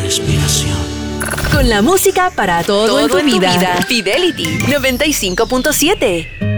respiración. Con la música para todo en tu vida. Fidelity 95.7.